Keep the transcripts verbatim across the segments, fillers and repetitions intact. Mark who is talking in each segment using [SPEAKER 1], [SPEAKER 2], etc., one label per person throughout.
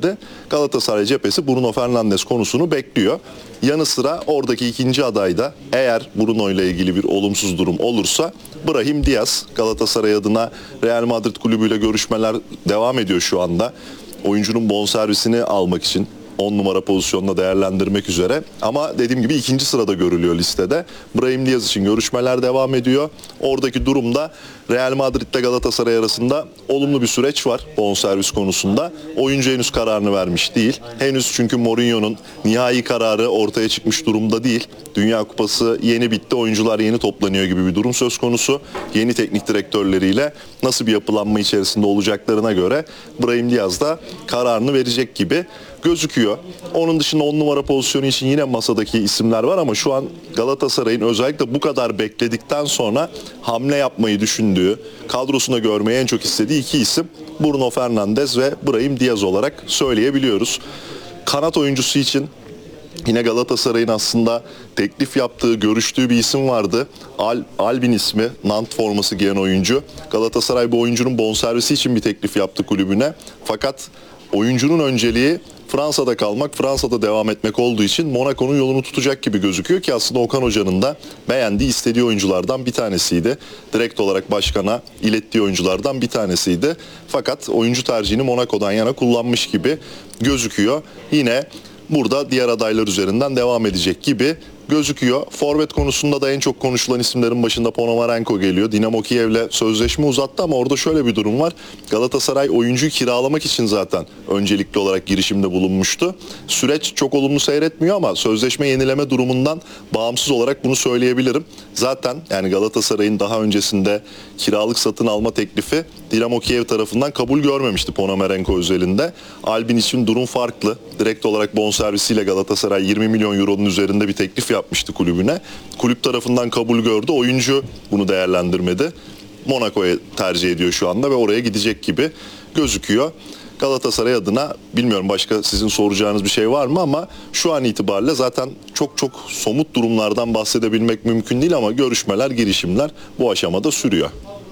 [SPEAKER 1] verdi. Galatasaray cephesi Bruno Fernandes konusunu bekliyor. Yanı sıra oradaki ikinci adayda eğer Bruno ile ilgili bir olumsuz durum olursa Brahim Diaz. Galatasaray adına Real Madrid kulübüyle görüşmeler devam ediyor şu anda. Oyuncunun bonservisini almak için on numara pozisyonuna değerlendirmek üzere. Ama dediğim gibi ikinci sırada görülüyor listede. Brahim Diaz için görüşmeler devam ediyor. Oradaki durumda Real Madrid ile Galatasaray arasında olumlu bir süreç var bonservis konusunda. Oyuncu henüz kararını vermiş değil. Henüz çünkü Mourinho'nun nihai kararı ortaya çıkmış durumda değil. Dünya Kupası yeni bitti, oyuncular yeni toplanıyor gibi bir durum söz konusu. Yeni teknik direktörleriyle nasıl bir yapılanma içerisinde olacaklarına göre Brahim Diaz da kararını verecek gibi gözüküyor. Onun dışında on numara pozisyonu için yine masadaki isimler var ama şu an Galatasaray'ın özellikle bu kadar bekledikten sonra hamle yapmayı düşündüğü, kadrosuna görmeyi en çok istediği iki isim Bruno Fernandes ve Brahim Diaz olarak söyleyebiliyoruz. Kanat oyuncusu için yine Galatasaray'ın aslında teklif yaptığı, görüştüğü bir isim vardı. Al, Albin ismi, Nantes forması giyen oyuncu. Galatasaray bu oyuncunun bonservisi için bir teklif yaptı kulübüne. Fakat oyuncunun önceliği Fransa'da kalmak, Fransa'da devam etmek olduğu için Monaco'nun yolunu tutacak gibi gözüküyor ki aslında Okan Hoca'nın da beğendiği, istediği oyunculardan bir tanesiydi. Direkt olarak başkana ilettiği oyunculardan bir tanesiydi. Fakat oyuncu tercihini Monaco'dan yana kullanmış gibi gözüküyor. Yine burada diğer adaylar üzerinden devam edecek gibi gözüküyor. Forvet konusunda da en çok konuşulan isimlerin başında Ponomarenko geliyor. Dinamo Kiev'le sözleşme uzattı ama orada şöyle bir durum var. Galatasaray oyuncuyu kiralamak için zaten öncelikli olarak girişimde bulunmuştu. Süreç çok olumlu seyretmiyor ama sözleşme yenileme durumundan bağımsız olarak bunu söyleyebilirim. Zaten yani Galatasaray'ın daha öncesinde kiralık satın alma teklifi Dinamo Kiev tarafından kabul görmemişti Ponomarenko özelinde. Albin için durum farklı. Direkt olarak bonservisiyle Galatasaray yirmi milyon euronun üzerinde bir teklif yapmıştı kulübüne. Kulüp tarafından kabul gördü. Oyuncu bunu değerlendirmedi. Monaco'ya tercih ediyor şu anda ve oraya gidecek gibi gözüküyor. Galatasaray adına bilmiyorum başka sizin soracağınız bir şey var mı ama şu an itibariyle zaten çok çok somut durumlardan bahsedebilmek mümkün değil ama görüşmeler, girişimler bu aşamada sürüyor.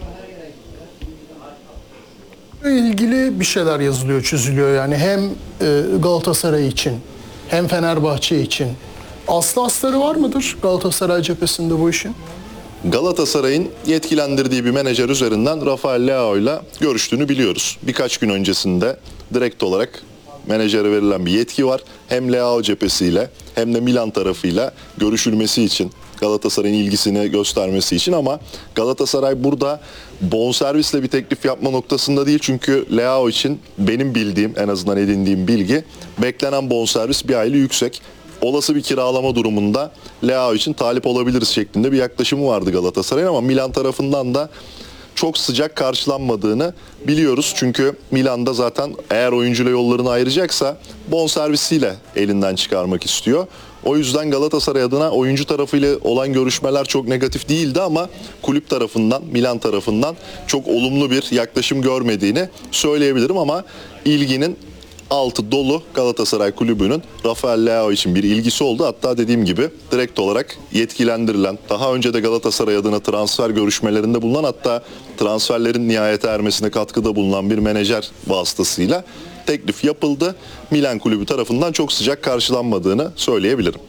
[SPEAKER 2] İlgili bir şeyler yazılıyor, çiziliyor yani hem Galatasaray için hem Fenerbahçe için. Aslı astarı var mıdır Galatasaray cephesinde bu işin?
[SPEAKER 1] Galatasaray'ın yetkilendirdiği bir menajer üzerinden Rafael Leao ile görüştüğünü biliyoruz. Birkaç gün öncesinde direkt olarak menajere verilen bir yetki var. Hem Leao cephesiyle hem de Milan tarafıyla görüşülmesi için, Galatasaray'ın ilgisini göstermesi için ama Galatasaray burada bonservisle bir teklif yapma noktasında değil. Çünkü Leao için benim bildiğim, en azından edindiğim bilgi, beklenen bonservis bir hayli yüksek. Olası bir kiralama durumunda Leao için talip olabiliriz şeklinde bir yaklaşımı vardı Galatasaray'ın ama Milan tarafından da çok sıcak karşılanmadığını biliyoruz. Çünkü Milan'da zaten eğer oyuncuyla yollarını ayıracaksa bonservisiyle elinden çıkarmak istiyor. O yüzden Galatasaray adına oyuncu tarafıyla olan görüşmeler çok negatif değildi ama kulüp tarafından, Milan tarafından çok olumlu bir yaklaşım görmediğini söyleyebilirim ama ilginin altı dolu. Galatasaray kulübünün Rafael Leao için bir ilgisi oldu. Hatta dediğim gibi direkt olarak yetkilendirilen, daha önce de Galatasaray adına transfer görüşmelerinde bulunan, hatta transferlerin nihayete ermesine katkıda bulunan bir menajer vasıtasıyla teklif yapıldı. Milan kulübü tarafından çok sıcak karşılanmadığını söyleyebilirim.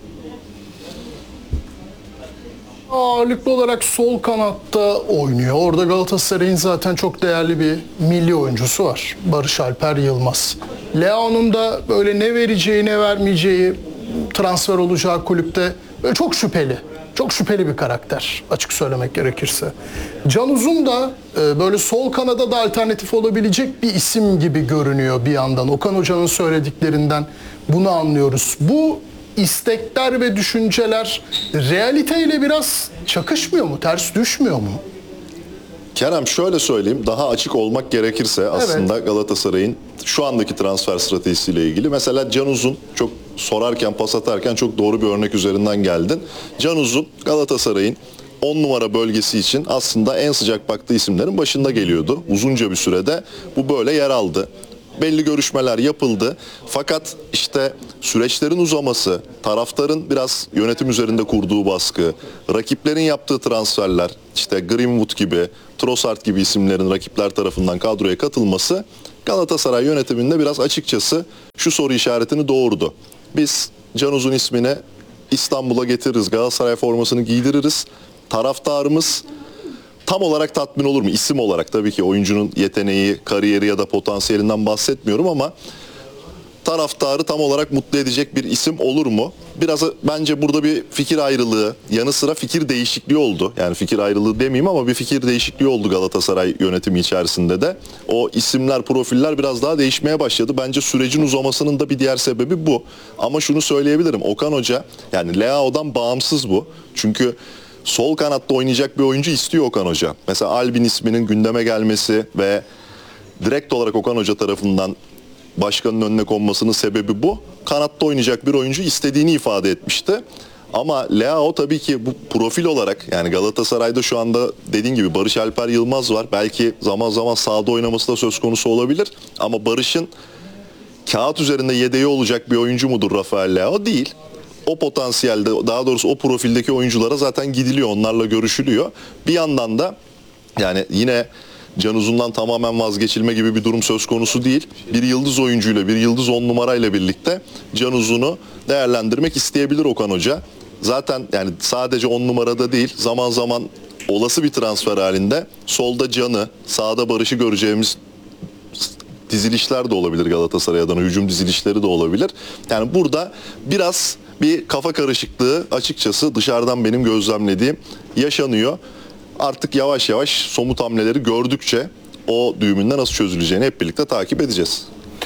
[SPEAKER 2] Ağırlıklı olarak sol kanatta oynuyor. Orada Galatasaray'ın zaten çok değerli bir milli oyuncusu var. Barış Alper Yılmaz. Leao'nun da böyle ne vereceği ne vermeyeceği, transfer olacağı kulüpte böyle çok şüpheli. Çok şüpheli bir karakter açık söylemek gerekirse. Can Uzun da böyle sol kanada da alternatif olabilecek bir isim gibi görünüyor bir yandan. Okan Hoca'nın söylediklerinden bunu anlıyoruz. Bu istekler ve düşünceler realiteyle biraz çakışmıyor mu? Ters düşmüyor mu?
[SPEAKER 1] Kerem şöyle söyleyeyim, daha açık olmak gerekirse aslında evet, Galatasaray'ın şu andaki transfer stratejisiyle ilgili. Mesela Can Uzun, çok sorarken, pas atarken çok doğru bir örnek üzerinden geldin. Can Uzun Galatasaray'ın on numara bölgesi için aslında en sıcak baktığı isimlerin başında geliyordu. Uzunca bir sürede bu böyle yer aldı. Belli görüşmeler yapıldı. Fakat işte süreçlerin uzaması, taraftarın biraz yönetim üzerinde kurduğu baskı, rakiplerin yaptığı transferler, işte Greenwood gibi, Trossard gibi isimlerin rakipler tarafından kadroya katılması Galatasaray yönetiminde biraz açıkçası şu soru işaretini doğurdu. Biz Can Uzun ismini İstanbul'a getiririz, Galatasaray formasını giydiririz. Taraftarımız tam olarak tatmin olur mu? İsim olarak tabii ki oyuncunun yeteneği, kariyeri ya da potansiyelinden bahsetmiyorum ama taraftarı tam olarak mutlu edecek bir isim olur mu? Biraz bence burada bir fikir ayrılığı, yanı sıra fikir değişikliği oldu. Yani fikir ayrılığı demeyeyim ama bir fikir değişikliği oldu Galatasaray yönetimi içerisinde de. O isimler, profiller biraz daha değişmeye başladı. Bence sürecin uzamasının da bir diğer sebebi bu. Ama şunu söyleyebilirim. Okan Hoca, yani Leao'dan bağımsız bu. Çünkü sol kanatta oynayacak bir oyuncu istiyor Okan Hoca. Mesela Albin isminin gündeme gelmesi ve direkt olarak Okan Hoca tarafından başkanın önüne konmasının sebebi bu. Kanatta oynayacak bir oyuncu istediğini ifade etmişti. Ama Leao tabii ki bu profil olarak, yani Galatasaray'da şu anda dediğin gibi Barış Alper Yılmaz var. Belki zaman zaman sahada oynaması da söz konusu olabilir. Ama Barış'ın kağıt üzerinde yedeği olacak bir oyuncu mudur Rafael Leao? Değil. O potansiyelde, daha doğrusu o profildeki oyunculara zaten gidiliyor, onlarla görüşülüyor. Bir yandan da yani yine Can Uzun'dan tamamen vazgeçilme gibi bir durum söz konusu değil. Bir yıldız oyuncuyla, bir yıldız on numarayla birlikte Can Uzun'u değerlendirmek isteyebilir Okan Hoca. Zaten yani sadece on numarada değil, zaman zaman olası bir transfer halinde solda Can'ı, sağda Barış'ı göreceğimiz dizilişler de olabilir Galatasaray adına, hücum dizilişleri de olabilir. Yani burada biraz bir kafa karışıklığı açıkçası dışarıdan benim gözlemlediğim yaşanıyor. Artık yavaş yavaş somut hamleleri gördükçe o düğümün de nasıl çözüleceğini hep birlikte takip edeceğiz.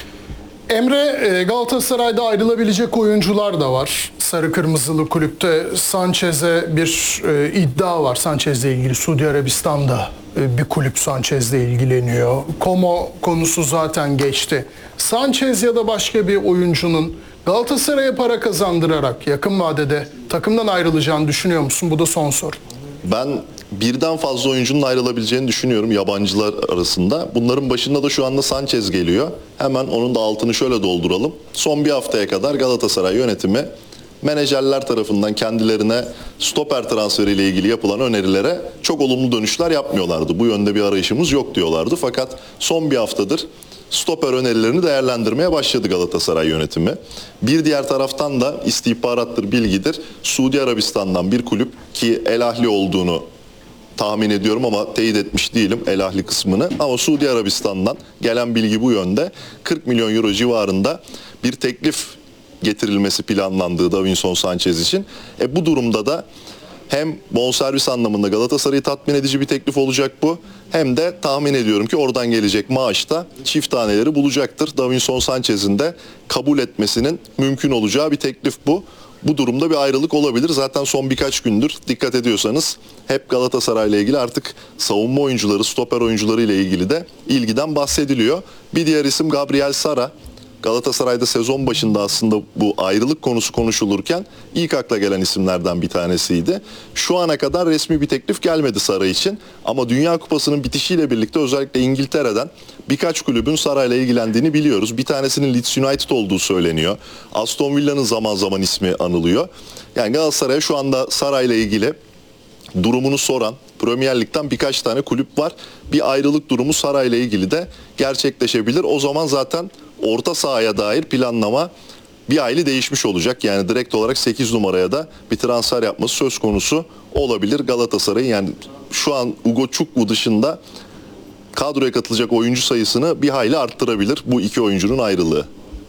[SPEAKER 2] Emre, Galatasaray'da ayrılabilecek oyuncular da var. Sarı Kırmızılı kulüpte Sanchez'e bir e, iddia var. Sanchez'le ilgili Suudi Arabistan'da e, bir kulüp Sanchez'le ilgileniyor. Como konusu zaten geçti. Sanchez ya da başka bir oyuncunun Galatasaray'a para kazandırarak yakın vadede takımdan ayrılacağını düşünüyor musun? Bu da son soru.
[SPEAKER 1] Ben birden fazla oyuncunun ayrılabileceğini düşünüyorum yabancılar arasında. Bunların başında da şu anda Sanchez geliyor. Hemen onun da altını şöyle dolduralım. Son bir haftaya kadar Galatasaray yönetimi menajerler tarafından kendilerine stoper transferiyle ilgili yapılan önerilere çok olumlu dönüşler yapmıyorlardı. Bu yönde bir arayışımız yok diyorlardı. Fakat son bir haftadır stoper önerilerini değerlendirmeye başladı Galatasaray yönetimi. Bir diğer taraftan da istihbarattır, bilgidir. Suudi Arabistan'dan bir kulüp ki El Ahli olduğunu tahmin ediyorum ama teyit etmiş değilim El Ahli kısmını. Ama Suudi Arabistan'dan gelen bilgi bu yönde. kırk milyon euro civarında bir teklif getirilmesi planlandığı Davinson Sanchez için. E bu durumda da hem bonservis anlamında Galatasaray'ı tatmin edici bir teklif olacak bu. Hem de tahmin ediyorum ki oradan gelecek maaş da çift taneleri bulacaktır. Davinson Sanchez'in de kabul etmesinin mümkün olacağı bir teklif bu. Bu durumda bir ayrılık olabilir. Zaten son birkaç gündür dikkat ediyorsanız hep Galatasaray'la ilgili artık savunma oyuncuları, stoper oyuncuları ile ilgili de ilgiden bahsediliyor. Bir diğer isim Gabriel Sara. Galatasaray'da sezon başında aslında bu ayrılık konusu konuşulurken ilk akla gelen isimlerden bir tanesiydi. Şu ana kadar resmi bir teklif gelmedi Sara için ama Dünya Kupası'nın bitişiyle birlikte özellikle İngiltere'den birkaç kulübün Sara'yla ilgilendiğini biliyoruz. Bir tanesinin Leeds United olduğu söyleniyor. Aston Villa'nın zaman zaman ismi anılıyor. Yani Galatasaray'a şu anda Sara'yla ilgili durumunu soran Premier Lig'den birkaç tane kulüp var. Bir ayrılık durumu Saray'la ilgili de gerçekleşebilir. O zaman zaten orta sahaya dair planlama bir hayli değişmiş olacak. Yani direkt olarak sekiz numaraya da bir transfer yapması söz konusu olabilir Galatasaray'ın. Yani şu an Ugo Çukwu dışında kadroya katılacak oyuncu sayısını bir hayli arttırabilir bu iki oyuncunun ayrılığı.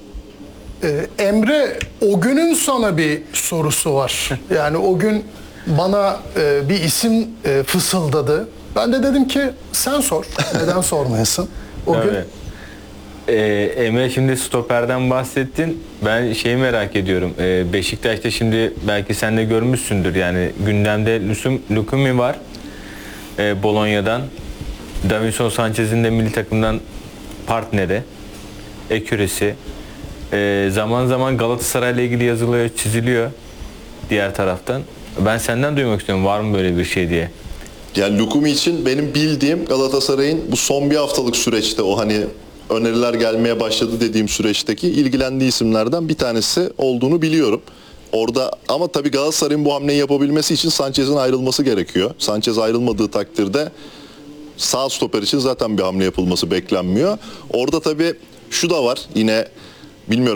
[SPEAKER 2] Ee, Emre, o günün sana bir sorusu var. Yani o gün bana e, bir isim e, fısıldadı. Ben de dedim ki sen sor. Neden sormayasın? O gün
[SPEAKER 3] Evet. Ee, Emre, şimdi stoperden bahsettin. Ben şeyi merak ediyorum. Ee, Beşiktaş'ta şimdi belki sen de görmüşsündür. Yani gündemde Lusum, Lukumi var. Ee, Bolonya'dan. Davinson Sanchez'in de milli takımdan partneri. Eküresi. Ee, zaman zaman Galatasaray'la ilgili yazılıyor, çiziliyor diğer taraftan. Ben senden duymak istiyorum. Var mı böyle bir şey diye.
[SPEAKER 1] Yani Lukumi için benim bildiğim Galatasaray'ın bu son bir haftalık süreçte o hani öneriler gelmeye başladı dediğim süreçteki ilgilendiği isimlerden bir tanesi olduğunu biliyorum. Orada ama tabii Galatasaray'ın bu hamleyi yapabilmesi için Sanchez'in ayrılması gerekiyor. Sanchez ayrılmadığı takdirde Sağ stoper için zaten bir hamle yapılması beklenmiyor. Orada tabii şu da var, yine bilmiyorum.